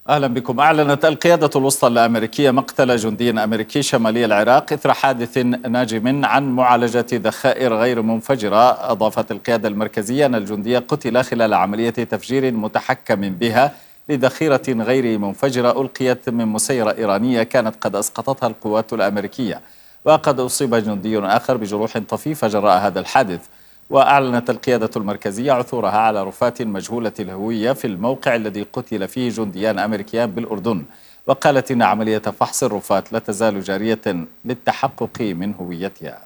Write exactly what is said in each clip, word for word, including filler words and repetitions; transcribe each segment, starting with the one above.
أهلا بكم. أعلنت القيادة الوسطى الأمريكية مقتل جندي أمريكي شمالي العراق إثر حادث ناجم عن معالجة ذخائر غير منفجرة. أضافت القيادة المركزية أن الجندي قتل خلال عملية تفجير متحكم بها لذخيرة غير منفجرة ألقيت من مسيرة إيرانية كانت قد أسقطتها القوات الأمريكية. وقد أصيب جندي آخر بجروح طفيفة جراء هذا الحادث. وأعلنت القيادة المركزية عثورها على رفات مجهولة الهوية في الموقع الذي قتل فيه جنديان أمريكيان بالأردن. وقالت إن عملية فحص الرفات لا تزال جارية للتحقق من هويتها.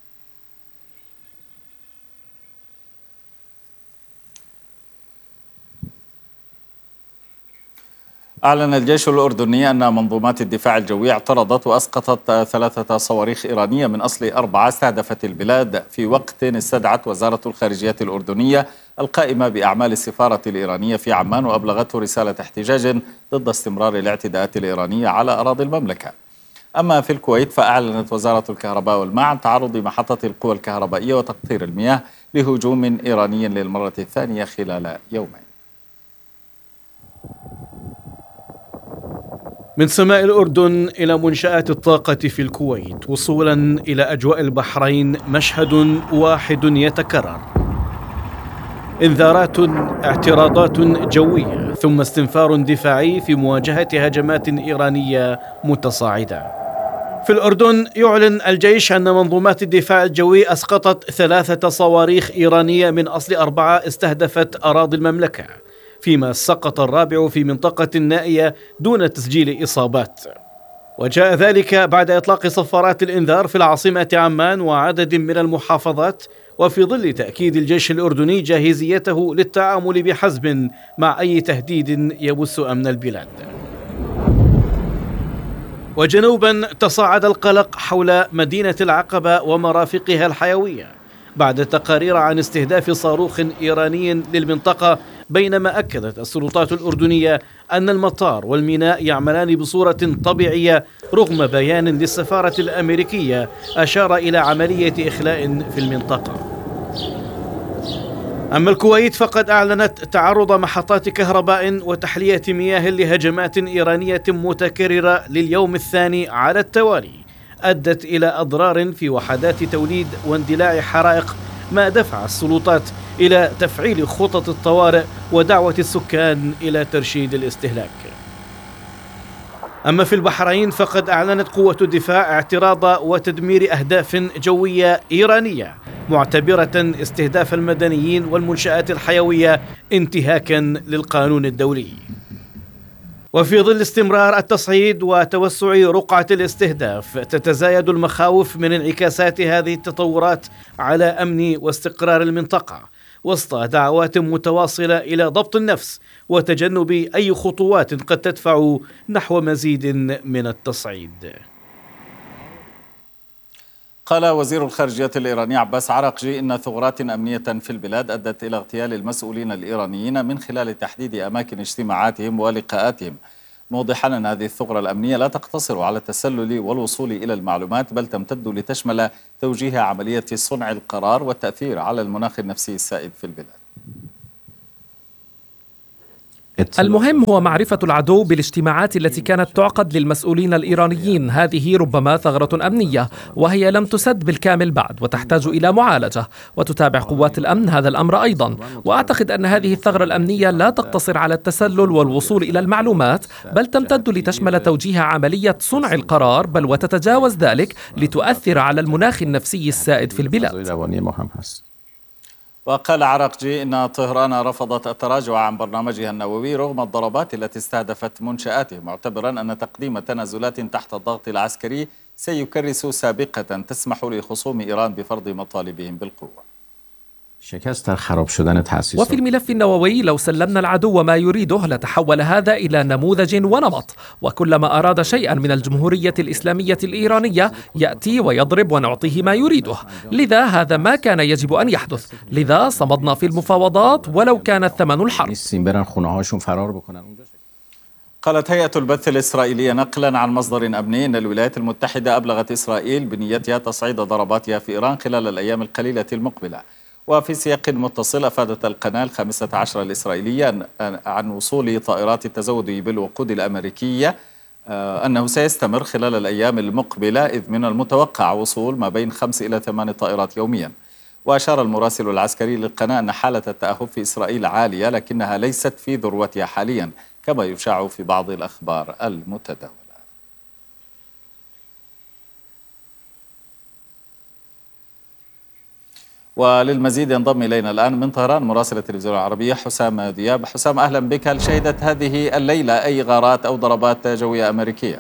أعلن الجيش الأردني أن منظومات الدفاع الجوي اعترضت وأسقطت ثلاثة صواريخ إيرانية من أصل أربعة استهدفت البلاد في وقت استدعت وزارة الخارجية الأردنية القائمة بأعمال السفارة الإيرانية في عمان وأبلغته رسالة احتجاج ضد استمرار الاعتداءات الإيرانية على أراضي المملكة. أما في الكويت فأعلنت وزارة الكهرباء والماء عن تعرض محطة القوى الكهربائية وتقطير المياه لهجوم إيراني للمرة الثانية خلال يومين. من سماء الأردن إلى منشآت الطاقة في الكويت وصولا إلى أجواء البحرين، مشهد واحد يتكرر: إنذارات، اعتراضات جوية، ثم استنفار دفاعي في مواجهة هجمات إيرانية متصاعدة. في الأردن يعلن الجيش أن منظومات الدفاع الجوي أسقطت ثلاثة صواريخ إيرانية من أصل أربعة استهدفت أراضي المملكة، فيما سقط الرابع في منطقة نائية دون تسجيل إصابات. وجاء ذلك بعد إطلاق صفارات الإنذار في العاصمة عمان وعدد من المحافظات، وفي ظل تأكيد الجيش الأردني جاهزيته للتعامل بحزم مع أي تهديد يبث أمن البلاد. وجنوبا تصاعد القلق حول مدينة العقبة ومرافقها الحيوية بعد تقارير عن استهداف صاروخ إيراني للمنطقة، بينما أكدت السلطات الأردنية أن المطار والميناء يعملان بصورة طبيعية رغم بيان للسفارة الأمريكية أشار إلى عملية إخلاء في المنطقة. أما الكويت فقد أعلنت تعرض محطات كهرباء وتحلية مياه لهجمات إيرانية متكررة لليوم الثاني على التوالي أدت إلى أضرار في وحدات توليد واندلاع حرائق، ما دفع السلطات إلى تفعيل خطط الطوارئ ودعوة السكان إلى ترشيد الاستهلاك. أما في البحرين فقد أعلنت قوة الدفاع اعتراض وتدمير أهداف جوية إيرانية، معتبرة استهداف المدنيين والمنشآت الحيوية انتهاكا للقانون الدولي. وفي ظل استمرار التصعيد وتوسع رقعة الاستهداف، تتزايد المخاوف من انعكاسات هذه التطورات على أمن واستقرار المنطقة، وسط دعوات متواصلة إلى ضبط النفس وتجنب أي خطوات قد تدفع نحو مزيد من التصعيد. قال وزير الخارجية الإيراني عباس عراقجي إن ثغرات أمنية في البلاد أدت إلى اغتيال المسؤولين الإيرانيين من خلال تحديد أماكن اجتماعاتهم ولقاءاتهم، موضحا أن هذه الثغرة الأمنية لا تقتصر على التسلل والوصول إلى المعلومات، بل تمتد لتشمل توجيه عملية صنع القرار والتأثير على المناخ النفسي السائد في البلاد. المهم هو معرفة العدو بالاجتماعات التي كانت تعقد للمسؤولين الإيرانيين. هذه ربما ثغرة أمنية وهي لم تسد بالكامل بعد وتحتاج إلى معالجة، وتتابع قوات الأمن هذا الأمر أيضا. وأعتقد أن هذه الثغرة الأمنية لا تقتصر على التسلل والوصول إلى المعلومات، بل تمتد لتشمل توجيه عملية صنع القرار، بل وتتجاوز ذلك لتؤثر على المناخ النفسي السائد في البلاد. وقال عراقجي إن طهران رفضت التراجع عن برنامجها النووي رغم الضربات التي استهدفت منشآته، معتبرا أن تقديم تنازلات تحت الضغط العسكري سيكرس سابقة تسمح لخصوم إيران بفرض مطالبهم بالقوة. وفي الملف النووي لو سلمنا العدو ما يريده لتحول هذا إلى نموذج ونمط، وكلما أراد شيئا من الجمهورية الإسلامية الإيرانية يأتي ويضرب ونعطيه ما يريده. لذا هذا ما كان يجب أن يحدث، لذا صمدنا في المفاوضات ولو كان الثمن الحرب. قالت هيئة البث الإسرائيلية نقلا عن مصدر أمني أن الولايات المتحدة أبلغت إسرائيل بنيتها تصعيد ضرباتها في إيران خلال الأيام القليلة المقبلة. وفي سياق متصل أفادت القناة الخامسة عشر الإسرائيلية عن وصول طائرات التزود بالوقود الأمريكية أنه سيستمر خلال الأيام المقبلة، إذ من المتوقع وصول ما بين خمس إلى ثمان طائرات يوميا. وأشار المراسل العسكري للقناة أن حالة التأهب في إسرائيل عالية، لكنها ليست في ذروتها حاليا كما يشاع في بعض الأخبار المتداولة. وللمزيد ينضم إلينا الآن من طهران مراسل التلفزيون العربية حسام دياب. حسام، أهلا بك. هل شهدت هذه الليلة أي غارات أو ضربات جوية أمريكية؟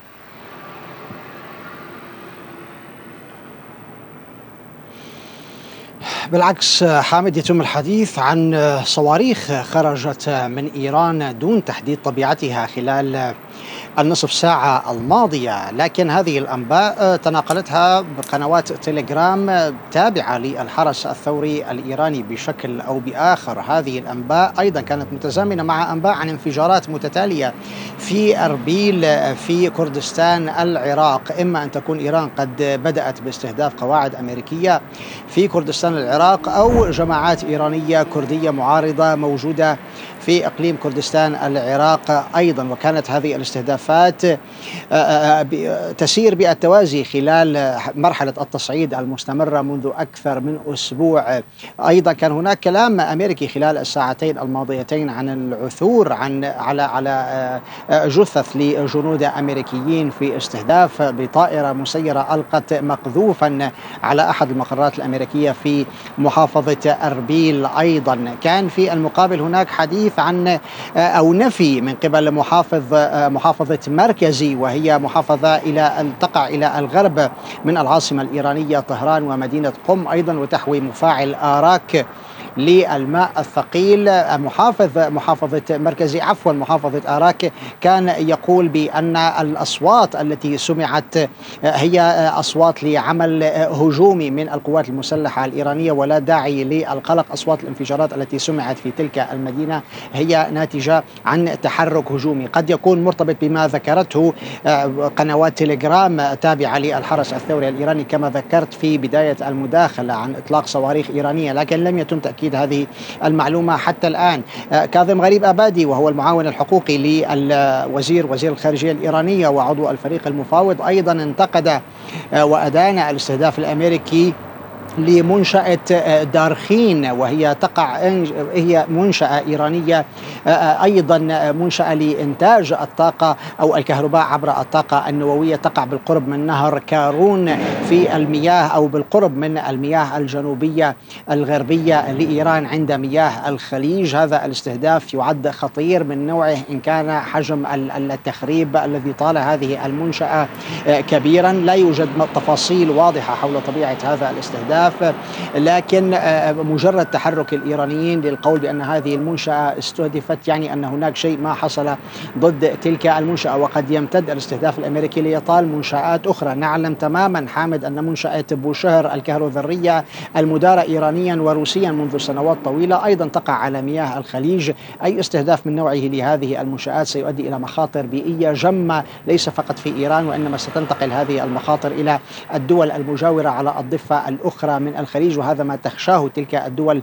بالعكس حامد، يتم الحديث عن صواريخ خرجت من إيران دون تحديد طبيعتها خلال النصف ساعة الماضية، لكن هذه الأنباء تناقلتها بقنوات تيليجرام تابعة للحرس الثوري الإيراني بشكل أو بآخر. هذه الأنباء أيضا كانت متزامنة مع أنباء عن انفجارات متتالية في أربيل في كردستان العراق، إما أن تكون إيران قد بدأت باستهداف قواعد أمريكية في كردستان العراق أو جماعات إيرانية كردية معارضة موجودة في إقليم كردستان العراق أيضا. وكانت هذه الاستهدافات تسير بالتوازي خلال مرحلة التصعيد المستمرة منذ أكثر من أسبوع. أيضا كان هناك كلام أمريكي خلال الساعتين الماضيتين عن العثور عن على على جثث لجنود أمريكيين في استهداف بطائرة مسيرة ألقت مقذوفا على أحد المقرات الأمريكية في محافظة أربيل. أيضا كان في المقابل هناك حديث عن أو نفي من قبل محافظ محافظة مركزي، وهي محافظة إلى تقع إلى الغرب من العاصمة الإيرانية طهران ومدينة قم أيضا، وتحوي مفاعل آراك للماء الثقيل. محافظ محافظة مركزي عفوا محافظة آراك كان يقول بأن الأصوات التي سمعت هي أصوات لعمل هجومي من القوات المسلحة الإيرانية ولا داعي للقلق. أصوات الانفجارات التي سمعت في تلك المدينة هي ناتجة عن تحرك هجومي قد يكون مرتبط بما ذكرته قنوات تيليجرام تابعة للحرس الثوري الإيراني كما ذكرت في بداية المداخلة عن إطلاق صواريخ إيرانية، لكن لم يتم تأكيد هذه المعلومة حتى الآن. كاظم غريب أبادي وهو المعاون الحقوقي للوزير وزير الخارجية الإيرانية وعضو الفريق المفاوض أيضا انتقد وأدان الاستهداف الأمريكي لمنشأة دارخين، وهي تقع هي منشأة إيرانية أيضا منشأة لإنتاج الطاقة أو الكهرباء عبر الطاقة النووية، تقع بالقرب من نهر كارون في المياه أو بالقرب من المياه الجنوبية الغربية لإيران عند مياه الخليج. هذا الاستهداف يعد خطير من نوعه إن كان حجم التخريب الذي طال هذه المنشأة كبيرا. لا يوجد تفاصيل واضحة حول طبيعة هذا الاستهداف، لكن مجرد تحرك الإيرانيين للقول بأن هذه المنشأة استهدفت يعني أن هناك شيء ما حصل ضد تلك المنشأة، وقد يمتد الاستهداف الأمريكي ليطال منشآت أخرى. نعلم تماما حامد أن منشأة بوشهر الكهروذرية المدارة إيرانيا وروسيا منذ سنوات طويلة أيضا تقع على مياه الخليج. أي استهداف من نوعه لهذه المنشآت سيؤدي إلى مخاطر بيئية جمة ليس فقط في إيران، وإنما ستنتقل هذه المخاطر إلى الدول المجاورة على الضفة الأخرى من الخليج، وهذا ما تخشاه تلك الدول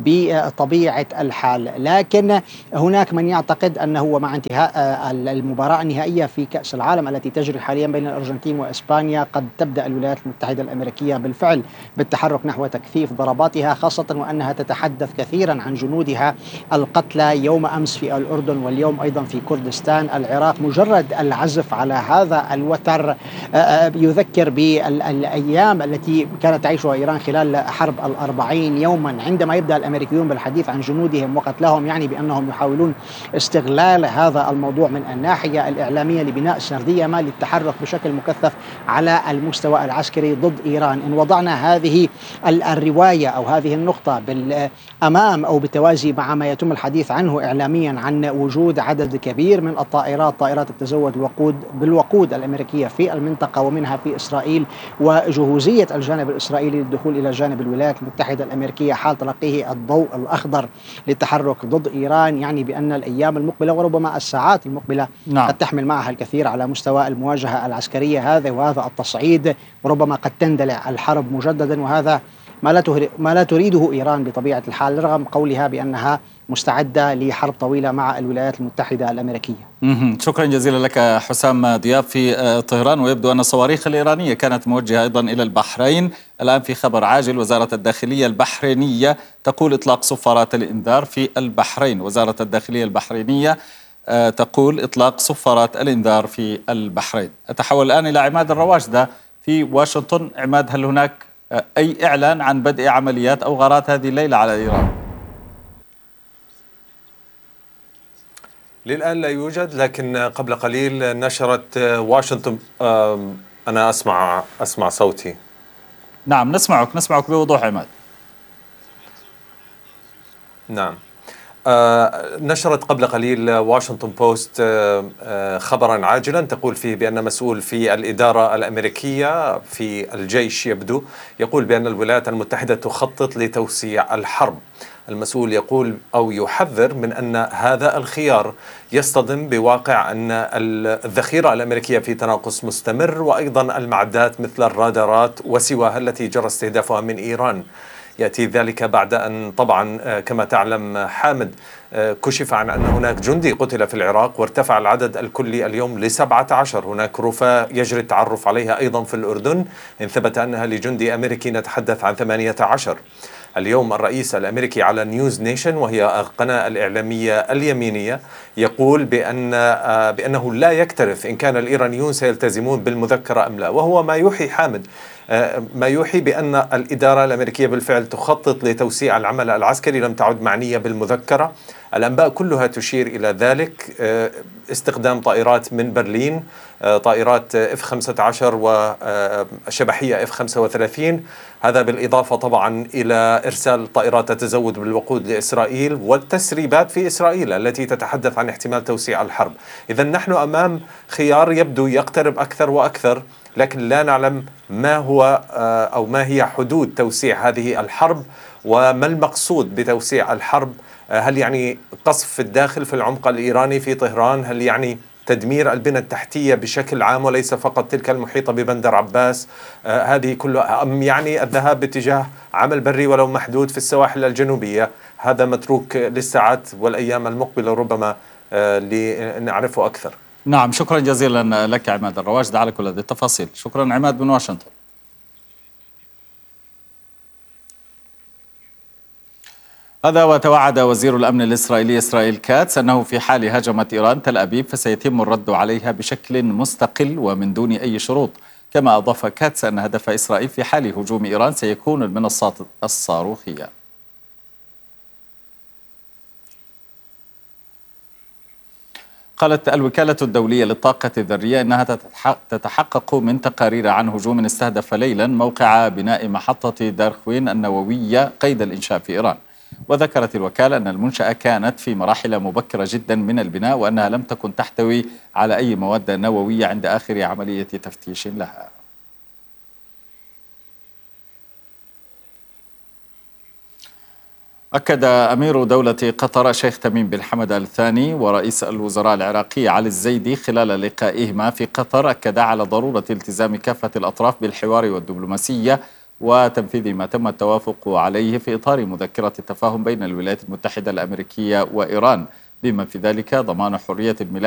بطبيعة الحال. لكن هناك من يعتقد أنه مع انتهاء المباراة النهائية في كأس العالم التي تجري حاليا بين الأرجنتين وإسبانيا قد تبدأ الولايات المتحدة الأمريكية بالفعل بالتحرك نحو تكثيف ضرباتها، خاصة وأنها تتحدث كثيرا عن جنودها القتلى يوم أمس في الأردن واليوم أيضا في كردستان العراق. مجرد العزف على هذا الوتر يذكر بالأيام التي كانت تعيشها إيران خلال حرب الأربعين يوما، عندما يبدأ الأمريكيون بالحديث عن جنودهم وقتلهم يعني بأنهم يحاولون استغلال هذا الموضوع من الناحية الإعلامية لبناء سردية ما للتحرك بشكل مكثف على المستوى العسكري ضد إيران. إن وضعنا هذه الرواية أو هذه النقطة بالأمام أو بالتوازي مع ما يتم الحديث عنه إعلاميا عن وجود عدد كبير من الطائرات طائرات تتزود وقود بالوقود الأمريكية في المنطقة ومنها في إسرائيل، وجهوزية الجانب الإسرائيلي للدخول إلى جانب الولايات المتحدة الأمريكية حال تلقيه الضوء الأخضر للتحرك ضد إيران، يعني بأن الأيام المقبلة وربما الساعات المقبلة نعم. قد تحمل معها الكثير على مستوى المواجهة العسكرية هذا وهذا التصعيد، وربما قد تندلع الحرب مجددا، وهذا ما لا ما لا تريده إيران بطبيعة الحال، رغم قولها بأنها مستعدة لحرب طويلة مع الولايات المتحدة الأمريكية. شكرا جزيلا لك حسام دياب في طهران. ويبدو أن الصواريخ الإيرانية كانت موجهة أيضا إلى البحرين. الآن في خبر عاجل، وزارة الداخلية البحرينية تقول إطلاق صفارات الإنذار في البحرين. وزارة الداخلية البحرينية تقول إطلاق صفارات الإنذار في البحرين. أتحول الآن إلى عماد الرواجدة في واشنطن. عماد، هل هناك أي إعلان عن بدء عمليات أو غارات هذه الليلة على إيران؟ للآن لا يوجد، لكن قبل قليل نشرت واشنطن. أنا أسمع أسمع صوتي. نعم، نسمعك نسمعك بوضوح عماد. نعم. آه نشرت قبل قليل واشنطن بوست آه آه خبرا عاجلا تقول فيه بأن مسؤول في الإدارة الأمريكية في الجيش يبدو يقول بأن الولايات المتحدة تخطط لتوسيع الحرب. المسؤول يقول أو يحذر من أن هذا الخيار يصطدم بواقع أن الذخيرة الأمريكية في تناقص مستمر، وأيضا المعدات مثل الرادارات وسواها التي جرى استهدافها من إيران. يأتي ذلك بعد أن طبعا كما تعلم حامد كشف عن أن هناك جندي قتل في العراق، وارتفع العدد الكلي اليوم لسبعة عشر. هناك رفاه يجري التعرف عليها أيضا في الأردن إن ثبت أنها لجندي أمريكي، نتحدث عن ثمانية عشر. اليوم الرئيس الأمريكي على نيوز نيشن، وهي القناة الإعلامية اليمينية، يقول بأن بأنه لا يكترث إن كان الإيرانيون سيلتزمون بالمذكرة أم لا، وهو ما يوحي حامد ما يوحي بأن الإدارة الأمريكية بالفعل تخطط لتوسيع العمل العسكري، لم تعد معنية بالمذكرة. الأنباء كلها تشير إلى ذلك. استخدام طائرات من برلين، طائرات إف خمسة عشر وشبحية إف خمسة وثلاثين، هذا بالإضافة طبعا إلى إرسال طائرات تتزود بالوقود لإسرائيل، والتسريبات في إسرائيل التي تتحدث عن احتمال توسيع الحرب. إذن نحن أمام خيار يبدو يقترب أكثر وأكثر، لكن لا نعلم ما هو أو ما هي حدود توسيع هذه الحرب، وما المقصود بتوسيع الحرب. هل يعني قصف في الداخل في العمق الإيراني في طهران؟ هل يعني تدمير البنى التحتية بشكل عام وليس فقط تلك المحيطة ببندر عباس؟ آه هذه كلها، أم يعني الذهاب باتجاه عمل بري ولو محدود في السواحل الجنوبية؟ هذا متروك للساعات والأيام المقبلة ربما آه لنعرفه أكثر. نعم، شكرا جزيلا لك عماد الرواجدة على كل هذه التفاصيل. شكرا عماد من واشنطن. هذا وتوعد وزير الأمن الإسرائيلي إسرائيل كاتس أنه في حال هاجمت إيران تل أبيب فسيتم الرد عليها بشكل مستقل ومن دون أي شروط. كما أضاف كاتس أن هدف إسرائيل في حال هجوم إيران سيكون المنصات الصاروخية. قالت الوكالة الدولية للطاقة الذرية إنها تتحقق من تقارير عن هجوم استهدف ليلا موقع بناء محطة دارخوين النووية قيد الإنشاء في إيران. وذكرت الوكالة أن المنشأة كانت في مراحل مبكرة جدا من البناء، وأنها لم تكن تحتوي على أي مواد نووية عند آخر عملية تفتيش لها. أكد أمير دولة قطر الشيخ تميم بن حمد آل ثاني ورئيس الوزراء العراقي علي الزيدي خلال لقائهما في قطر، أكد على ضرورة التزام كافة الأطراف بالحوار والدبلوماسية وتنفيذ ما تم التوافق عليه في إطار مذكرة التفاهم بين الولايات المتحدة الأمريكية وإيران، بما في ذلك ضمان حرية الملاك